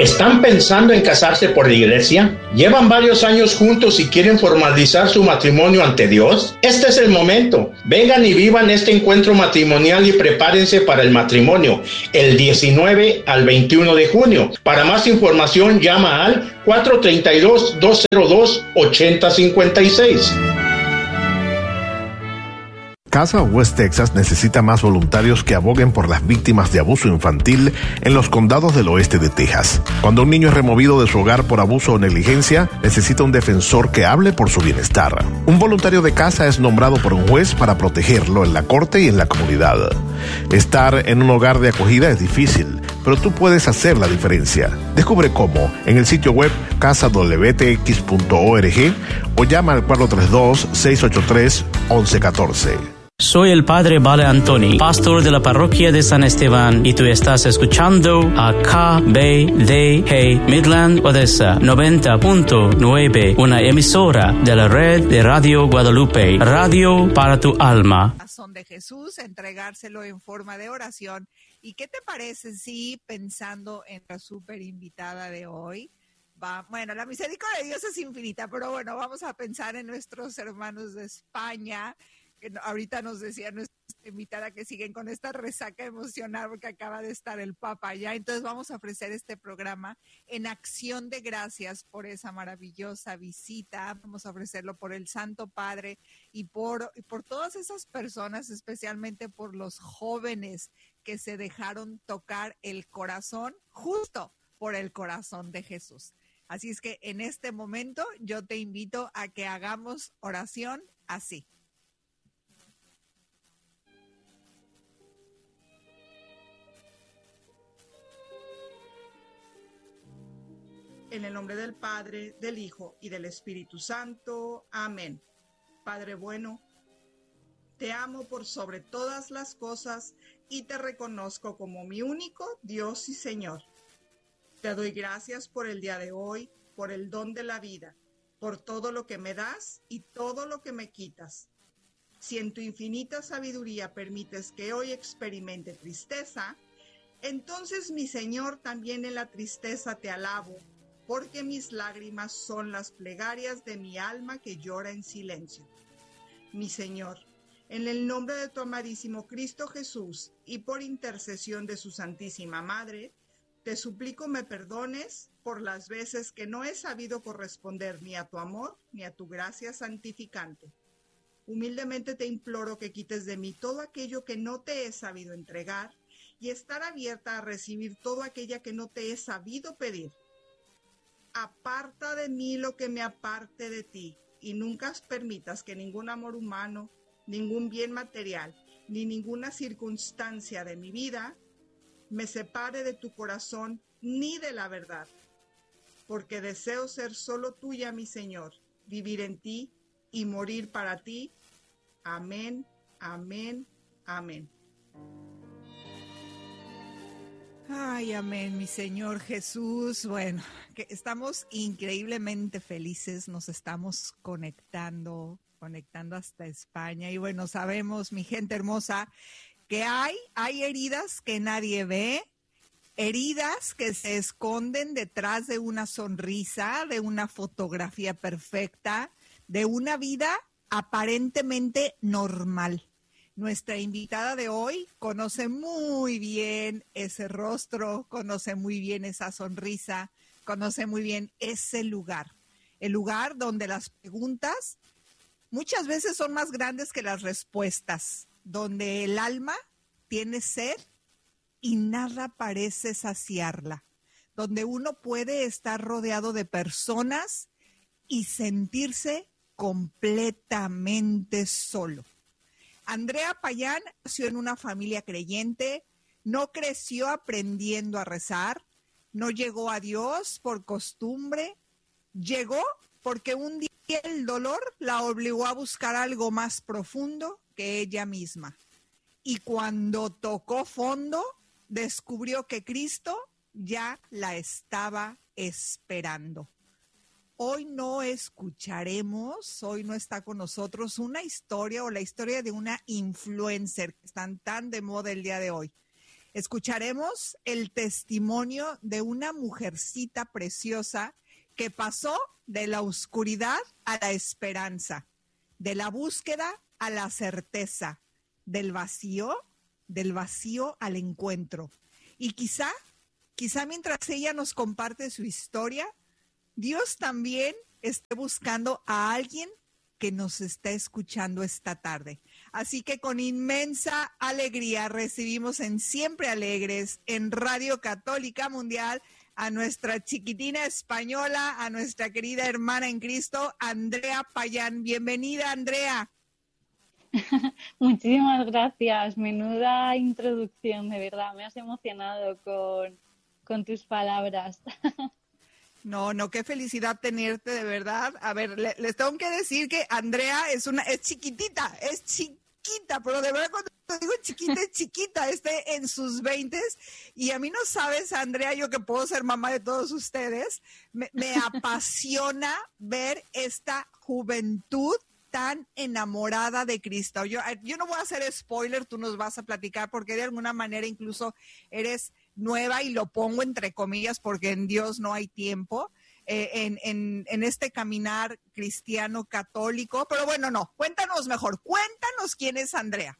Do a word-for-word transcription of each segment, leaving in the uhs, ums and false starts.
¿Están pensando en casarse por la iglesia? ¿Llevan varios años juntos y quieren formalizar su matrimonio ante Dios? Este es el momento. Vengan y vivan este encuentro matrimonial y prepárense para el matrimonio el diecinueve al veintiuno de junio. Para más información llama al cuatro tres dos, dos cero dos, ocho cero cinco seis. Casa West Texas necesita más voluntarios que aboguen por las víctimas de abuso infantil en los condados del oeste de Texas. Cuando un niño es removido de su hogar por abuso o negligencia, necesita un defensor que hable por su bienestar. Un voluntario de casa es nombrado por un juez para protegerlo en la corte y en la comunidad. Estar en un hogar de acogida es difícil, pero tú puedes hacer la diferencia. Descubre cómo en el sitio web casa w t x punto org o llama al cuatro tres dos, seis ocho tres, once catorce. Soy el Padre Vale Antoni, pastor de la parroquia de San Esteban, y tú estás escuchando a K B D G Midland Odessa noventa punto nueve, una emisora de la red de Radio Guadalupe, radio para tu alma. Corazón de Jesús, entregárselo en forma de oración. ¿Y qué te parece si, pensando en la súper invitada de hoy, va, bueno, la misericordia de Dios es infinita, pero bueno, vamos a pensar en nuestros hermanos de España, que ahorita nos decía nuestra invitada que siguen con esta resaca emocional porque acaba de estar el Papa allá. Entonces vamos a ofrecer este programa en acción de gracias por esa maravillosa visita. Vamos a ofrecerlo por el Santo Padre y por, y por todas esas personas, especialmente por los jóvenes que se dejaron tocar el corazón, justo por el corazón de Jesús. Así es que en este momento yo te invito a que hagamos oración así. En el nombre del Padre, del Hijo y del Espíritu Santo. Amén. Padre bueno, te amo por sobre todas las cosas y te reconozco como mi único Dios y Señor. Te doy gracias por el día de hoy, por el don de la vida, por todo lo que me das y todo lo que me quitas. Si en tu infinita sabiduría permites que hoy experimente tristeza, entonces, mi Señor, también en la tristeza te alabo, porque mis lágrimas son las plegarias de mi alma que llora en silencio. Mi Señor, en el nombre de tu amadísimo Cristo Jesús y por intercesión de su Santísima Madre, te suplico me perdones por las veces que no he sabido corresponder ni a tu amor ni a tu gracia santificante. Humildemente te imploro que quites de mí todo aquello que no te he sabido entregar y estar abierta a recibir todo aquello que no te he sabido pedir. Aparta de mí lo que me aparte de ti, y nunca permitas que ningún amor humano, ningún bien material, ni ninguna circunstancia de mi vida me separe de tu corazón ni de la verdad, porque deseo ser solo tuya, mi Señor, vivir en ti y morir para ti. Amén, amén, amén. Ay, amén, mi Señor Jesús. Bueno, que estamos increíblemente felices, nos estamos conectando, conectando hasta España. Y bueno, sabemos, mi gente hermosa, que hay, hay heridas que nadie ve, heridas que se esconden detrás de una sonrisa, de una fotografía perfecta, de una vida aparentemente normal. Nuestra invitada de hoy conoce muy bien ese rostro, conoce muy bien esa sonrisa, conoce muy bien ese lugar. El lugar donde las preguntas muchas veces son más grandes que las respuestas, donde el alma tiene sed y nada parece saciarla, donde uno puede estar rodeado de personas y sentirse completamente solo. Andrea Payán nació en una familia creyente, no creció aprendiendo a rezar, no llegó a Dios por costumbre, llegó porque un día el dolor la obligó a buscar algo más profundo que ella misma. Y cuando tocó fondo, descubrió que Cristo ya la estaba esperando. Hoy no escucharemos, hoy no está con nosotros una historia o la historia de una influencer que están tan de moda el día de hoy. Escucharemos el testimonio de una mujercita preciosa que pasó de la oscuridad a la esperanza, de la búsqueda a la certeza, del vacío, del vacío al encuentro. Y quizá, quizá mientras ella nos comparte su historia, Dios también esté buscando a alguien que nos está escuchando esta tarde. Así que con inmensa alegría recibimos en Siempre Alegres, en Radio Católica Mundial, a nuestra chiquitina española, a nuestra querida hermana en Cristo, Andrea Payán. Bienvenida, Andrea. Muchísimas gracias. Menuda introducción, de verdad. Me has emocionado con, con tus palabras. No, no, qué felicidad tenerte, de verdad. A ver, le, les tengo que decir que Andrea es una, es chiquitita, es chiquita, pero de verdad cuando digo chiquita, es chiquita, esté en sus veintes. Y a mí no sabes, Andrea, yo que puedo ser mamá de todos ustedes, me, me apasiona ver esta juventud tan enamorada de Cristo. Yo, yo no voy a hacer spoiler, tú nos vas a platicar, porque de alguna manera incluso eres nueva, y lo pongo entre comillas porque en Dios no hay tiempo, eh, en, en, en este caminar cristiano católico. Pero bueno, no, cuéntanos mejor, cuéntanos quién es Andrea.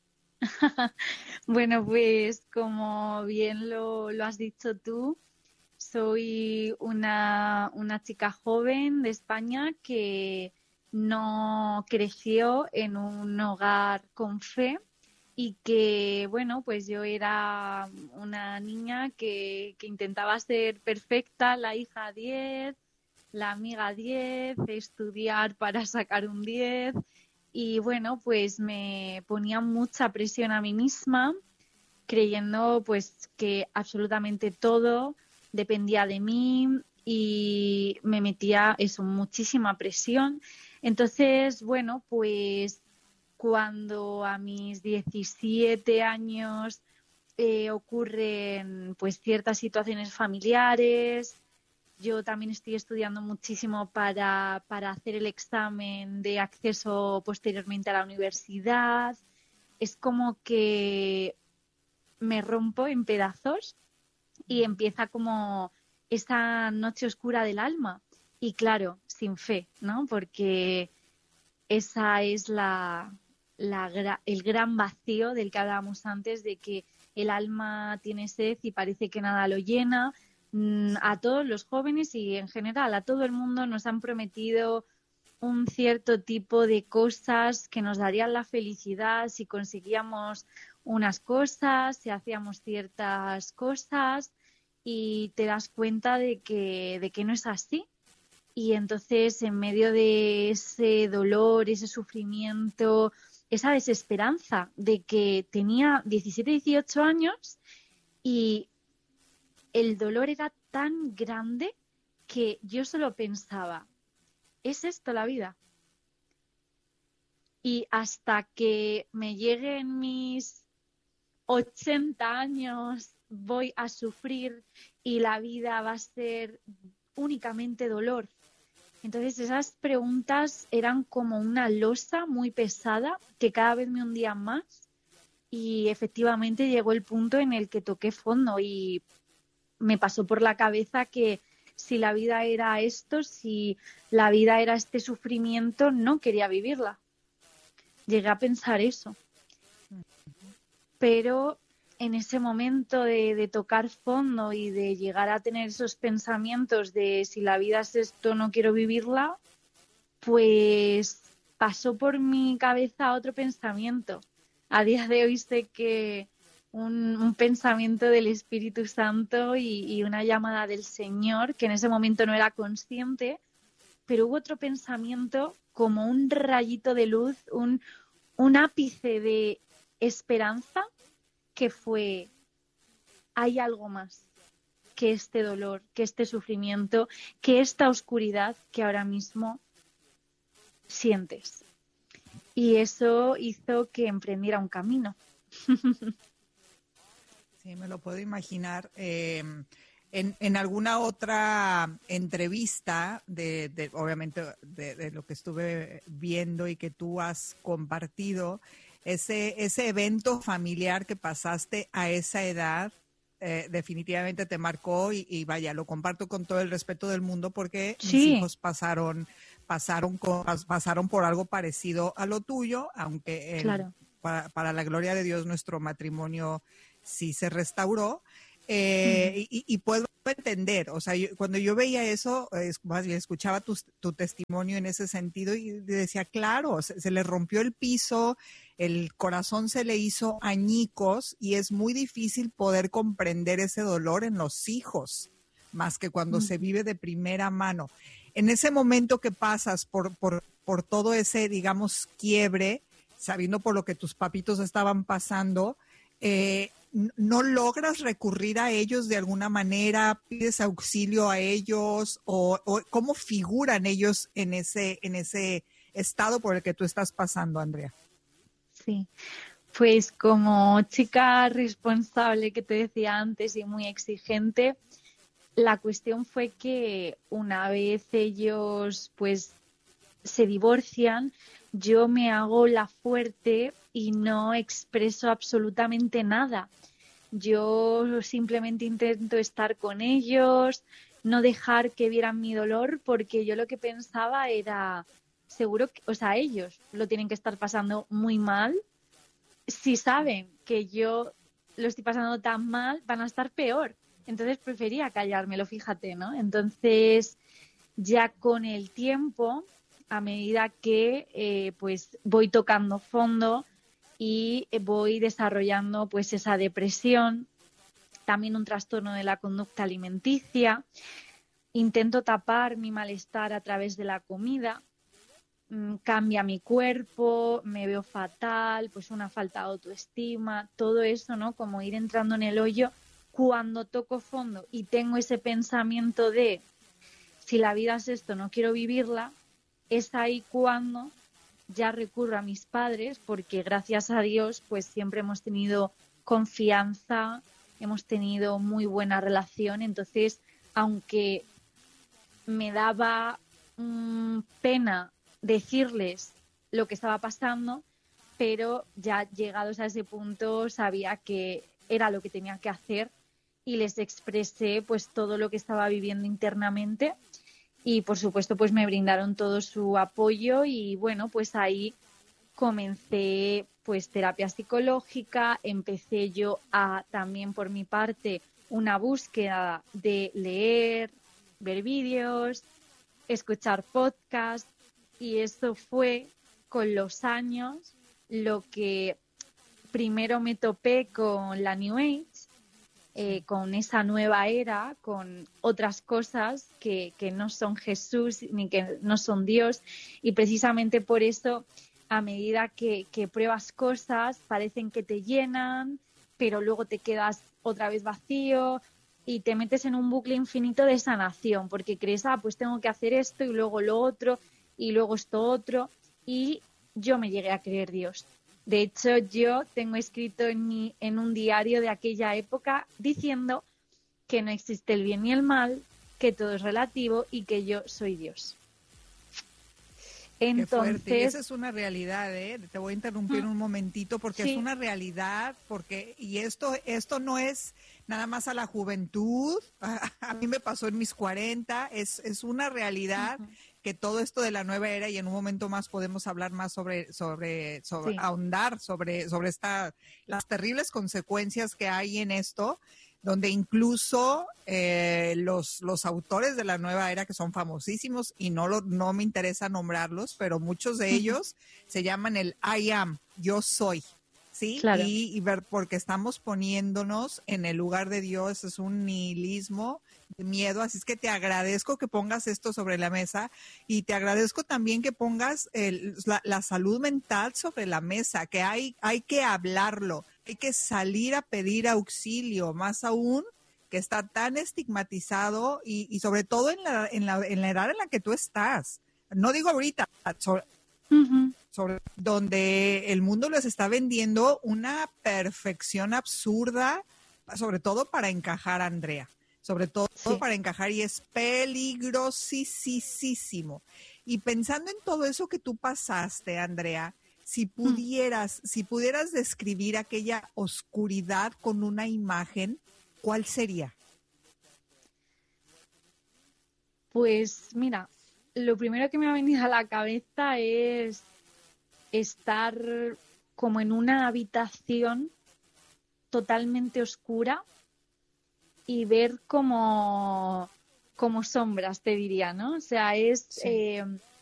Bueno, pues como bien lo, lo has dicho tú, soy una, una chica joven de España que no creció en un hogar con fe. Y que, bueno, pues yo era una niña que, que intentaba ser perfecta, la hija diez, la amiga diez, estudiar para sacar un diez. Y bueno, pues me ponía mucha presión a mí misma, creyendo pues que absolutamente todo dependía de mí, y me metía eso, muchísima presión. Entonces, bueno, pues cuando a mis diecisiete años eh, ocurren pues ciertas situaciones familiares, yo también estoy estudiando muchísimo para, para hacer el examen de acceso posteriormente a la universidad. Es como que me rompo en pedazos y empieza como esa noche oscura del alma. Y claro, sin fe, ¿no? Porque esa es la... La, el gran vacío del que hablábamos antes, de que el alma tiene sed y parece que nada lo llena. A todos los jóvenes y en general a todo el mundo nos han prometido un cierto tipo de cosas que nos darían la felicidad si conseguíamos unas cosas, si hacíamos ciertas cosas, y te das cuenta de que, de que no es así. Y entonces, en medio de ese dolor, ese sufrimiento, esa desesperanza de que tenía diecisiete, dieciocho años y el dolor era tan grande que yo solo pensaba, ¿es esto la vida? Y hasta que me lleguen mis ochenta años voy a sufrir y la vida va a ser únicamente dolor. Entonces esas preguntas eran como una losa muy pesada que cada vez me hundía más, y efectivamente llegó el punto en el que toqué fondo y me pasó por la cabeza que si la vida era esto, si la vida era este sufrimiento, no quería vivirla. Llegué a pensar eso. Pero en ese momento de, de tocar fondo y de llegar a tener esos pensamientos de si la vida es esto, no quiero vivirla, pues pasó por mi cabeza otro pensamiento. A día de hoy sé que un, un pensamiento del Espíritu Santo y, y una llamada del Señor, que en ese momento no era consciente, pero hubo otro pensamiento como un rayito de luz, un, un ápice de esperanza, que fue, hay algo más que este dolor, que este sufrimiento, que esta oscuridad que ahora mismo sientes. Y eso hizo que emprendiera un camino. Sí, me lo puedo imaginar. Eh, en, en alguna otra entrevista, de, de obviamente de, de lo que estuve viendo y que tú has compartido, ese, ese evento familiar que pasaste a esa edad, eh, definitivamente te marcó y, y vaya, lo comparto con todo el respeto del mundo porque Sí. mis hijos pasaron, pasaron, con, pasaron por algo parecido a lo tuyo, aunque el, Claro. para, para la gloria de Dios nuestro matrimonio sí se restauró. Eh, Ujú. y, y puedo entender, o sea, yo, cuando yo veía eso, es, más bien escuchaba tu, tu testimonio en ese sentido y decía, claro, se, se le rompió el piso, el corazón se le hizo añicos y es muy difícil poder comprender ese dolor en los hijos, más que cuando Ujú. se vive de primera mano. En ese momento que pasas por, por, por todo ese, digamos, quiebre, sabiendo por lo que tus papitos estaban pasando, eh, ¿no logras recurrir a ellos de alguna manera? ¿Pides auxilio a ellos? ¿O, o cómo figuran ellos en ese, en ese estado por el que tú estás pasando, Andrea? Sí, pues como chica responsable que te decía antes y muy exigente, la cuestión fue que una vez ellos pues se divorcian, yo me hago la fuerte y no expreso absolutamente nada. Yo simplemente intento estar con ellos, no dejar que vieran mi dolor, porque yo lo que pensaba era, seguro que, o sea, ellos lo tienen que estar pasando muy mal. Si saben que yo lo estoy pasando tan mal, van a estar peor. Entonces prefería callármelo, fíjate, ¿no? Entonces, ya con el tiempo, a medida que eh, pues voy tocando fondo y voy desarrollando pues esa depresión, también un trastorno de la conducta alimenticia, intento tapar mi malestar a través de la comida, mmm, cambia mi cuerpo, me veo fatal, pues una falta de autoestima, todo eso, ¿no? Como ir entrando en el hoyo. Cuando toco fondo y tengo ese pensamiento de si la vida es esto, no quiero vivirla, es ahí cuando ya recurro a mis padres, porque gracias a Dios pues siempre hemos tenido confianza, hemos tenido muy buena relación. Entonces, aunque me daba mmm, pena decirles lo que estaba pasando, pero ya llegados a ese punto sabía que era lo que tenía que hacer y les expresé pues todo lo que estaba viviendo internamente. Y por supuesto pues me brindaron todo su apoyo y bueno, pues ahí comencé pues terapia psicológica, empecé yo a también por mi parte una búsqueda de leer, ver vídeos, escuchar podcasts, y eso fue con los años lo que primero me topé con la New Age. Eh, con esa nueva era, con otras cosas que, que no son Jesús ni que no son Dios, y precisamente por eso a medida que, que pruebas cosas parecen que te llenan, pero luego te quedas otra vez vacío y te metes en un bucle infinito de sanación, porque crees, ah, pues tengo que hacer esto y luego lo otro y luego esto otro, y yo me llegué a creer Dios. De hecho, yo tengo escrito en, mi, en un diario de aquella época diciendo que no existe el bien ni el mal, que todo es relativo y que yo soy Dios. Entonces, qué fuerte. Y esa Entonces, es una realidad, ¿eh? Te voy a interrumpir un momentito porque sí. es una realidad, porque y esto esto no es nada más a la juventud, a, a mí me pasó en mis cuarenta, es, es una realidad. Uh-huh. Que todo esto de la nueva era, y en un momento más podemos hablar más sobre, sobre, sobre sí. ahondar sobre, sobre esta, las terribles consecuencias que hay en esto, donde incluso eh, los, los autores de la nueva era, que son famosísimos, y no, lo, no me interesa nombrarlos, pero muchos de ellos uh-huh. se llaman el I am, yo soy. ¿Sí? Claro. Y, y ver, porque estamos poniéndonos en el lugar de Dios, es un nihilismo de miedo, así es que te agradezco que pongas esto sobre la mesa y te agradezco también que pongas el, la, la salud mental sobre la mesa, que hay, hay que hablarlo, hay que salir a pedir auxilio, más aún que está tan estigmatizado y, y sobre todo en la, en, la, en la edad en la que tú estás. No digo ahorita, sobre, uh-huh. sobre donde el mundo les está vendiendo una perfección absurda, sobre todo para encajar, Andrea. Sobre todo sí. para encajar, y es peligrosísimo. Y pensando en todo eso que tú pasaste, Andrea, Si pudieras, mm. si pudieras describir aquella oscuridad con una imagen, ¿cuál sería? Pues mira, lo primero que me ha venido a la cabeza es estar como en una habitación totalmente oscura y ver como, como sombras, te diría, ¿no? O sea, es sí. eh,